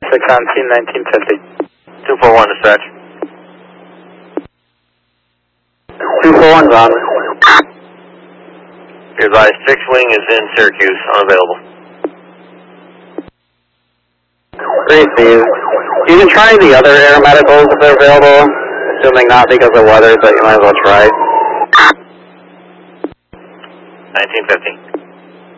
6 on team 1950. 241 dispatch. 241's on. Be advised, fixed wing is in Syracuse, unavailable. Great, Steve. You can try the other air medicals if they're available, assuming not because of weather, but you might as well try. 1950.